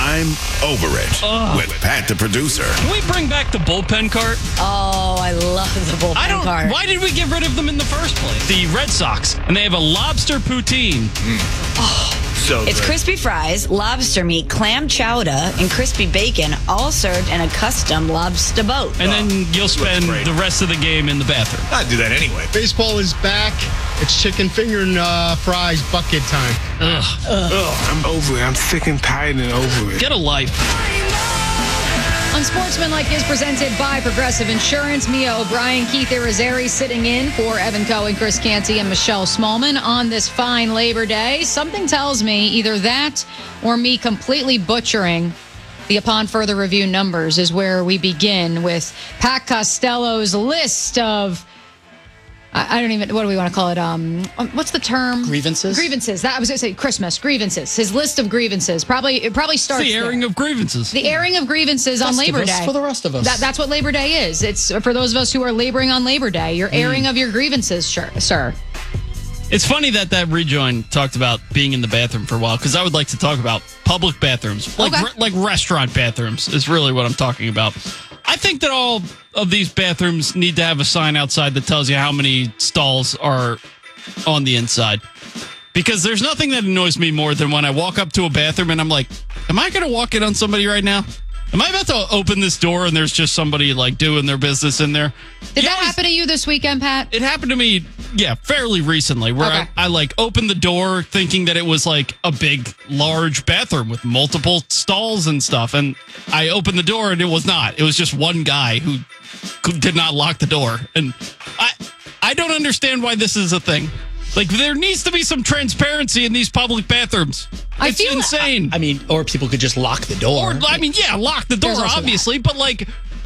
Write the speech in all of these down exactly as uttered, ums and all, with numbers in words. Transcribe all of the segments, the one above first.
I'm Over It Ugh. with Pat, the producer. Can we bring back the bullpen cart? Oh, I love the bullpen I don't. cart. Why did we get rid of them in the first place? The Red Sox, and they have a lobster poutine. So It's good. crispy fries, lobster meat, clam chowder, and crispy bacon, all served in a custom lobster boat. And then you'll spend great. the rest of the game in the bathroom. I do that anyway. Baseball is back. It's chicken finger and uh, fries bucket time. Ugh. Ugh, I'm over it. I'm sick and tired and over it. Get a life. Unsportsmanlike is presented by Progressive Insurance. Mia O'Brien, Keith Irizarry sitting in for Evan Cohen, Chris Canty, and Michelle Smallman on this fine Labor Day. Something tells me either that or me completely butchering the upon further review numbers is where we begin with Pat Costello's list of I I don't even, what do we want to call it? Um, what's the term? Grievances? Grievances. That I was going to say Christmas. Grievances. His list of grievances. Probably, it probably starts It's the airing there. of grievances. The airing of grievances on Labor Festivus Day. for the rest of us. That, that's what Labor Day is. It's for those of us who are laboring on Labor Day. You're airing of your grievances, sure, sir. It's funny that that rejoin talked about being in the bathroom for a while, because I would like to talk about public bathrooms, like Okay. re- like restaurant bathrooms is really what I'm talking about. I think that all of these bathrooms need to have a sign outside that tells you how many stalls are on the inside. Because there's nothing that annoys me more than when I walk up to a bathroom and I'm like, am I going to walk in on somebody right now? Am I about to open this door and there's just somebody like doing their business in there? Did You that always- happen to you this weekend, Pat? It happened to me, yeah, fairly recently, where Okay. I, I like opened the door thinking that it was like a big, large bathroom with multiple stalls and stuff. And I opened the door and it was not. It was just one guy who could- did not lock the door. And I, I don't understand why this is a thing. Like, there needs to be some transparency in these public bathrooms. I It's feel- insane. I mean, or people could just lock the door. Or, I mean, yeah, lock the door, There's also obviously, but like,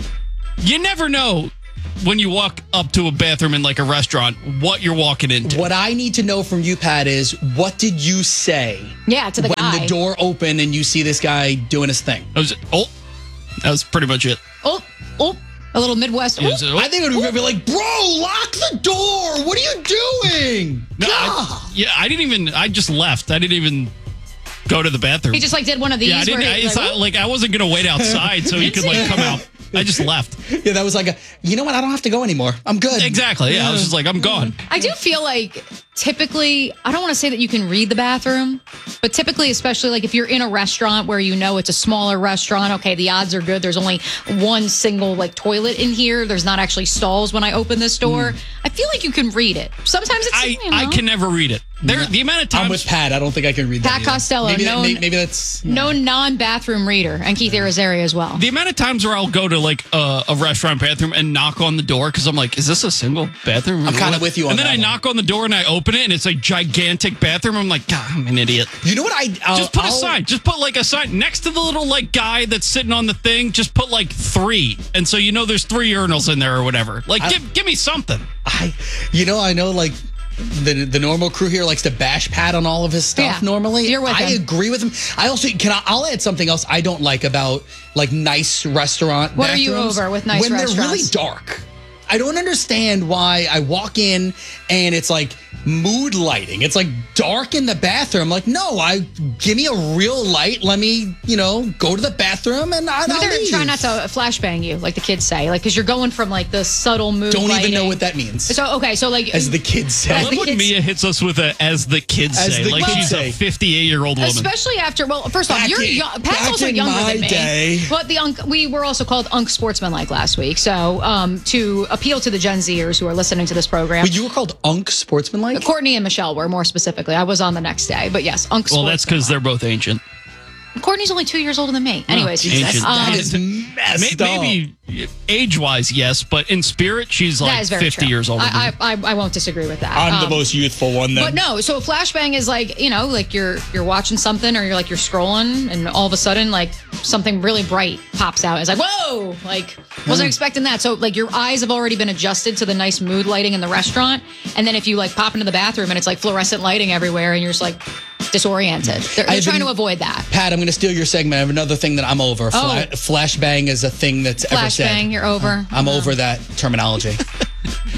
you never know when you walk up to a bathroom in like a restaurant what you're walking into. What I need to know from you, Pat, is what did you say Yeah, to the when guy. the door opened and you see this guy doing his thing? That was, oh, that was pretty much it. Oh, oh, a little Midwest. It was, Oh. oh. I think it would be like, bro, lock the door. What are you doing? No, I, yeah, I didn't even. I just left. I didn't even go to the bathroom. He just like did one of these. yeah, I didn't. where I, he, it's like, not, like I wasn't gonna wait outside so he could like come out. I just left. Yeah, that was like a, you know what? I don't have to go anymore. I'm good. Exactly. Yeah, I was just like, I'm gone. I do feel like typically, I don't want to say that you can read the bathroom, but typically, especially like if you're in a restaurant where you know it's a smaller restaurant, okay, the odds are good. There's only one single like toilet in here. There's not actually stalls when I open this door. I feel like you can read it. Sometimes it's, I, you know, I can never read it. There, the amount of times I'm with Pat. I don't think I can read that. Pat either. Costello, Maybe, that- known- may- maybe that's. no non-bathroom reader, and Keith Irizarry as well. the amount of times where I'll go to like a, a restaurant bathroom and knock on the door because I'm like, is this a single bathroom? I'm kinda with you on And then that I one. knock on the door and I open it and it's a gigantic bathroom. I'm like, God, I'm an idiot. You know what? I I'll, Just put a I'll- sign. Just put like a sign next to the little like guy that's sitting on the thing. Just put like three, and so you know there's three urinals in there or whatever. Like, I- give give me something. I, you know, I know like the the normal crew here likes to bash Pat on all of his stuff. Yeah, normally, you're with I him. agree with him. I also can I, I'll add something else I don't like about like nice restaurant. What are you bathrooms. over with nice when they're really restaurants? dark? I don't understand why I walk in and it's like mood lighting. It's like dark in the bathroom. Like, no, I give me a real light. Let me, you know, go to the bathroom and I, Maybe I'll they're leave. trying not to flashbang you, like the kids say, like because you're going from like the subtle mood. Don't even know lighting. what that means. So okay, so like as the kids say. I As love the when kids- Mia hits us with a "as the kids As say," the like kids she's say. a fifty-eight year old woman. Especially after, well, first off, Back you're in- young, Pat's back also in younger my than me. day. But the unk, we were also called unk sportsmanlike last week. So um, to appeal to the Gen Zers who are listening to this program, But you were called Unk Sportsmanlike? Courtney and Michelle were more specifically. I was on the next day, but yes, unk. Well, that's because they're both ancient. Courtney's only two years older than me. Anyways, ancient. um, That is messed May- up. Maybe age wise, yes, but in spirit, she's that like is very fifty true. years older. than I, me. I, I, I won't disagree with that. I'm the Um, most youthful one then. But no, so a flashbang is like, you know, like you're you're watching something or you're like you're scrolling and all of a sudden like something really bright pops out. It's like, whoa, like wasn't expecting that. So like your eyes have already been adjusted to the nice mood lighting in the restaurant. And then if you like pop into the bathroom and it's like fluorescent lighting everywhere and you're just like disoriented. They're, they're I've trying been- to avoid that. Pat, I'm going to steal your segment. I have another thing that I'm over. Fla- Oh. flashbang is a thing that's ever said. Flashbang, you're over. I'm over that terminology.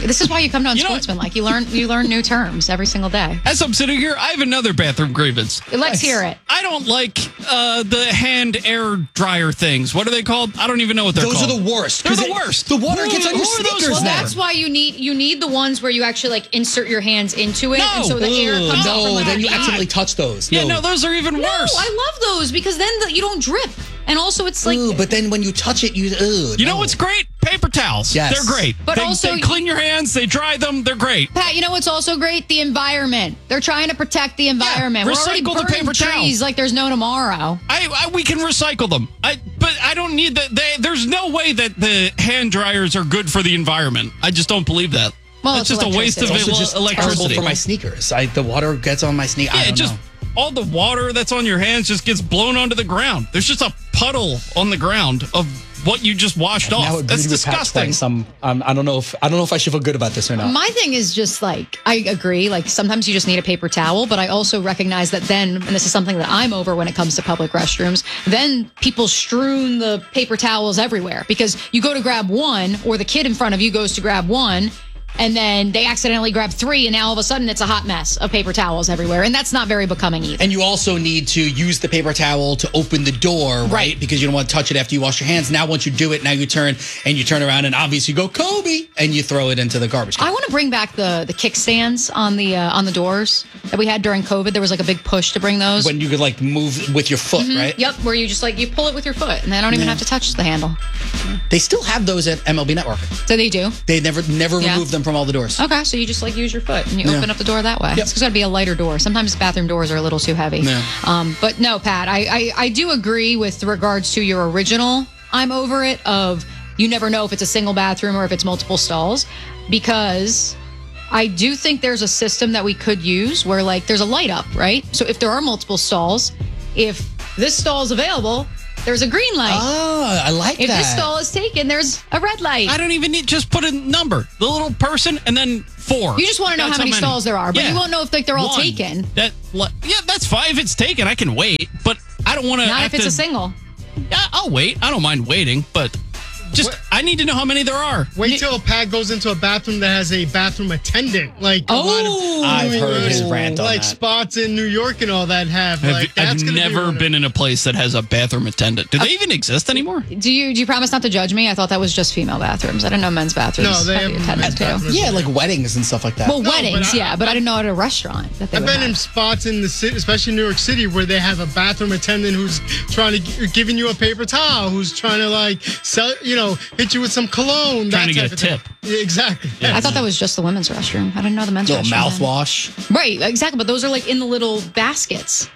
This is why you come to You know what? Unsportsman. Like you learn, you learn new terms every single day. As I'm sitting here, I have another bathroom grievance. Let's hear it. I don't like uh, the hand air dryer things. What are they called? I don't even know what they're Those called. are the worst. They're 'cause the it- worst. The water Who- gets on who your are those sneakers Well, now. that's why you need you need the ones where you actually like insert your hands into it, No. and so the air Ugh, comes out no, from then you underneath. accidentally touch those. Yeah, no, those are even No, worse. I love those because then the, you don't drip, and also it's like. Ooh, but then when you touch it, you. Ugh, you no. know what's great? Paper towels. Yes. They're great. But they, also they clean your hands. They dry them. They're great. Pat, you know what's also great? The environment. They're trying to protect the environment. We're already recycle the burning paper towel. trees like there's no tomorrow. I, I we can recycle them. I but I don't need that. They, there's no way that the hand dryers are good for the environment. I just don't believe that. Well, it's it's just a waste of It's also el- just terrible electricity. for my sneakers. I, the water gets on my sneakers. I yeah, don't it just know. all the water that's on your hands just gets blown onto the ground. There's just a puddle on the ground of what you just washed Now off. agreed That's with Pat disgusting. twice. I'm, I'm, I don't know if I don't know if I should feel good about this or not. My thing is just like, I agree. Like sometimes you just need a paper towel, but I also recognize that then, and this is something that I'm over when it comes to public restrooms, then people strewn the paper towels everywhere because you go to grab one or the kid in front of you goes to grab one. And then they accidentally grab three, and now all of a sudden it's a hot mess of paper towels everywhere. And that's not very becoming either. And you also need to use the paper towel to open the door, right? Right. Because you don't want to touch it after you wash your hands. Now, once you do it, now you turn and you turn around and obviously you go Kobe and you throw it into the garbage can. I want to bring back the the kickstands on the uh, on the doors that we had during COVID. There was like a big push to bring those. When you could like move with your foot, right? Yep, where you just like you pull it with your foot, and they don't even have to touch the handle. They still have those at M L B Network. So they do. They never never Yeah. removed them from all the doors. Okay, so you just like use your foot and you Yeah. open up the door that way. Yep. It's got to be a lighter door. Sometimes bathroom doors are a little too heavy. Yeah. Um, but no, Pat, I, I I do agree with regards to your original. I'm over it. Of you never know if it's a single bathroom or if it's multiple stalls, because I do think there's a system that we could use where like there's a light up, right? So if there are multiple stalls, if this stall is available, there's a green light. Oh, I like if that. this stall is taken, there's a red light. I don't even need just put a number, the little person, and then four. You just want to know That's how many stalls there are, but Yeah. you won't know if like they're all One. taken. That li- yeah, that's fine. If it's taken, I can wait, but I don't want to. Not have if it's to, a single. Yeah, I'll wait. I don't mind waiting, but just What- I need to know how many there are. Wait till a Pat goes into a bathroom that has a bathroom attendant. Like a lot Oh. of I've New heard his England, rant on like that. spots in New York and all that have. Have- like that's I've gonna never be one of- been in a place that has a bathroom attendant. Do they even exist anymore? Do you do you promise not to judge me? I thought that was just female bathrooms. I didn't know men's bathrooms. No, they had have the attendants men's too. bathrooms. Yeah, like weddings and stuff like that. Well, No, but weddings, I- yeah, but I didn't know at a restaurant that they I've would been have. in spots in the city, especially New York City, where they have a bathroom attendant who's trying to gi- giving you a paper towel, who's trying to like sell, you know, hit you with some cologne, Trying that to get type a of thing. tip. Yeah, exactly. I thought that was just the women's restroom. I didn't know the men's little restroom. had- mouthwash. Right, exactly. But those are like in the little baskets.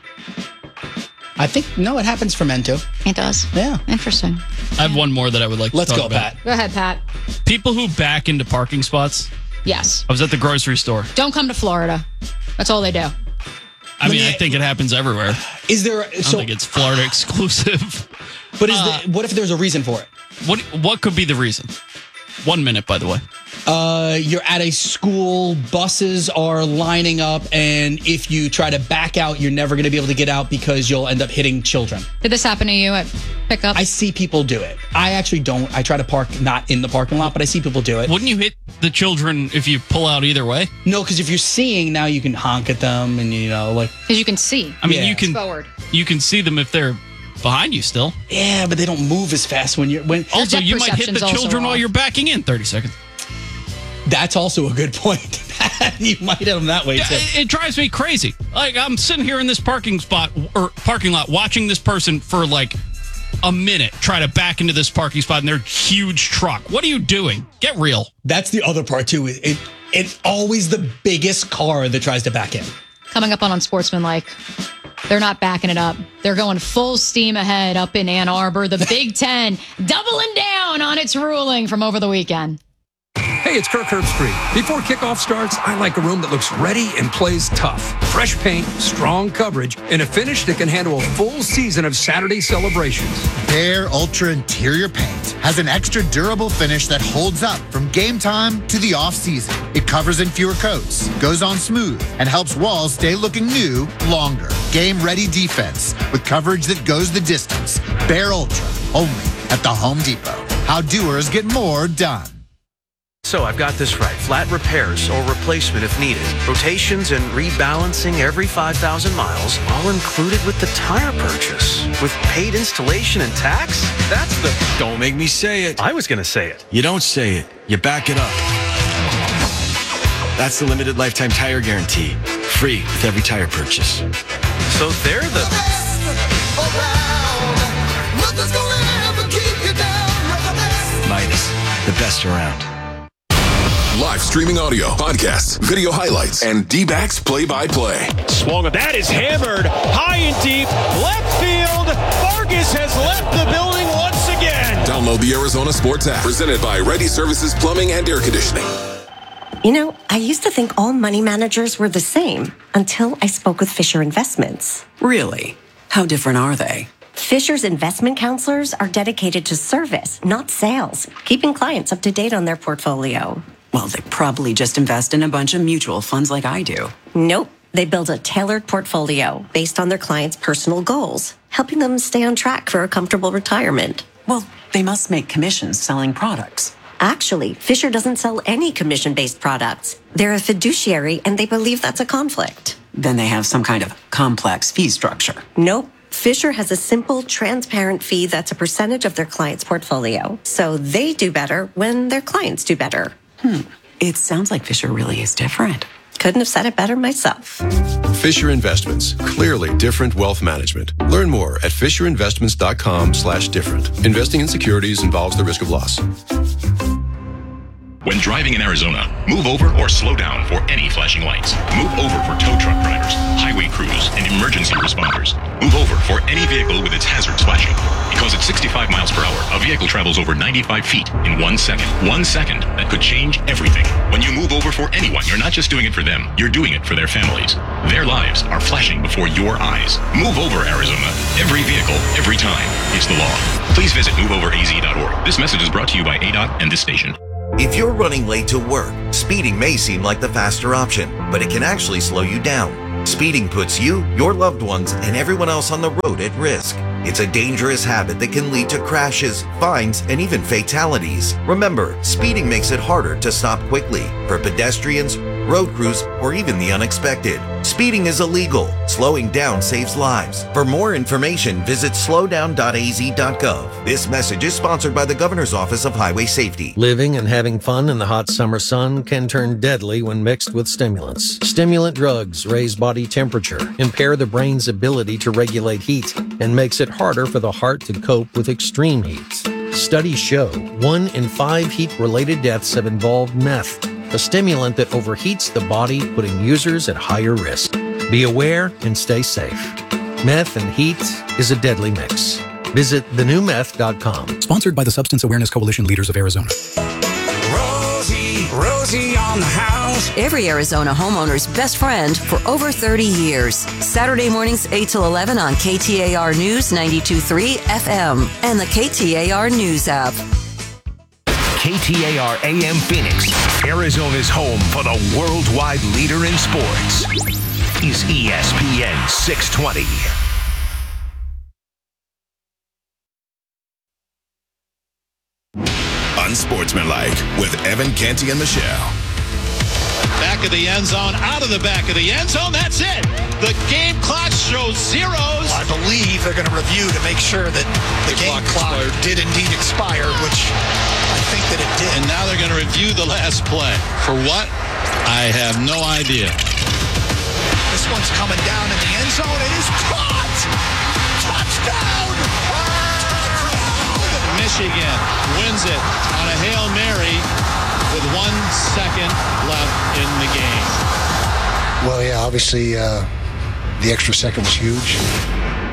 I think no, it happens for men too. It does. Yeah. Interesting. I have one more that I would like Let's to go, talk about. Pat. Go ahead, Pat. People who back into parking spots. Yes. I was at the grocery store. Don't come to Florida. That's all they do. I mean, me- I think it happens everywhere. I Is there don't so? think it's Florida exclusive. But is uh, the, what if there's a reason for it? What what could be the reason? One minute, by the way. Uh, you're at a school, buses are lining up, and if you try to back out, you're never going to be able to get out because you'll end up hitting children. Did this happen to you at pickup? I see people do it. I actually don't. I try to park not in the parking lot, but I see people do it. Wouldn't you hit the children if you pull out either way? No, because if you're seeing now, you can honk at them, and you know, like Because you can see. I mean, Yeah. you can Forward. you can see them if they're behind you still. yeah, but they don't move as fast when you're when. Also, depth you might hit the perception's also children while off. you're backing in. thirty seconds. That's also a good point. You might hit them that way Yeah, too. it, it drives me crazy. Like I'm sitting here in this parking spot or parking lot watching this person for like a minute try to back into this parking spot in their huge truck. What are you doing? Get real. That's the other part too. It, it it's always the biggest car that tries to back in. Coming up on Unsportsmanlike, they're not backing it up. They're going full steam ahead up in Ann Arbor. The Big Ten doubling down on its ruling from over the weekend. Hey, it's Kirk Herbstreit. Before kickoff starts, I like a room that looks ready and plays tough. Fresh paint, strong coverage, and a finish that can handle a full season of Saturday celebrations. Bear Ultra Interior Paint has an extra durable finish that holds up from game time to the off-season. It covers in fewer coats, goes on smooth, and helps walls stay looking new longer. Game-ready defense with coverage that goes the distance. Bear Ultra, only at the Home Depot. How doers get more done. So I've got this right. Flat repairs or replacement if needed. Rotations and rebalancing every five thousand miles, all included with the tire purchase. With paid installation and tax? That's the... Don't make me say it. I was going to say it. You don't say it. You back it up. That's the limited lifetime tire guarantee. Free with every tire purchase. So they're the... Midas, the best around. Live streaming audio, podcasts, video highlights, and D-backs play-by-play. Swung it. That is hammered high and deep. Left field. Vargas has left the building once again. Download the Arizona Sports app. Presented by Ready Services Plumbing and Air Conditioning. You know, I used to think all money managers were the same until I spoke with Fisher Investments. Really? How different are they? Fisher's investment counselors are dedicated to service, not sales, keeping clients up to date on their portfolio. Well, they probably just invest in a bunch of mutual funds like I do. Nope. They build a tailored portfolio based on their clients' personal goals, helping them stay on track for a comfortable retirement. Well, they must make commissions selling products. Actually, Fisher doesn't sell any commission-based products. They're a fiduciary, and they believe that's a conflict. Then they have some kind of complex fee structure. Nope. Fisher has a simple, transparent fee that's a percentage of their client's portfolio. So they do better when their clients do better. Hmm. It sounds like Fisher really is different. Couldn't have said it better myself. Fisher Investments. Clearly different wealth management. Learn more at fisherinvestments.com slash different. Investing in securities involves the risk of loss. When driving in Arizona, move over or slow down for any flashing lights. Move over for tow truck drivers, highway crews, and emergency responders. Move over for any vehicle with its hazards flashing. Because at sixty-five miles per hour, a vehicle travels over ninety-five feet in one second. One second that could change everything. When you move over for anyone, you're not just doing it for them, you're doing it for their families. Their lives are flashing before your eyes. Move over, Arizona. Every vehicle, every time. It's the law. Please visit move over a z dot org. This message is brought to you by A D O T and this station. If you're running late to work, speeding may seem like the faster option, but it can actually slow you down. Speeding puts you, your loved ones, and everyone else on the road at risk. It's a dangerous habit that can lead to crashes, fines, and even fatalities. Remember, speeding makes it harder to stop quickly for pedestrians, road crews, or even the unexpected. Speeding is illegal. Slowing down saves lives. For more information, visit slow down dot a z dot gov. This message is sponsored by the Governor's Office of Highway Safety. Living and having fun in the hot summer sun can turn deadly when mixed with stimulants. Stimulant drugs raise body temperature, impair the brain's ability to regulate heat, and makes it harder for the heart to cope with extreme heat. Studies show one in five heat-related deaths have involved meth, a stimulant that overheats the body, putting users at higher risk. Be aware and stay safe. Meth and heat is a deadly mix. Visit the new meth dot com. Sponsored by the Substance Awareness Coalition Leaders of Arizona. Rosie, Rosie on the house. Every Arizona homeowner's best friend for over thirty years. Saturday mornings eight till eleven on K T A R News ninety-two point three F M and the K T A R News app. K T A R A M Phoenix, Arizona's home for the worldwide leader in sports, is E S P N six twenty. Unsportsmanlike with Evan Canty and Michelle. Back of the end zone, out of the back of the end zone. That's it. The game clock shows zeros. I believe they're going to review to make sure that the, the game clock, clock did indeed expire, which I think that it did. And now they're going to review the last play. For what? I have no idea. This one's coming down in the end zone. It is caught. Touchdown. Michigan wins it on a Hail Mary with one second left in the game. Well, yeah, obviously uh, the extra second was huge.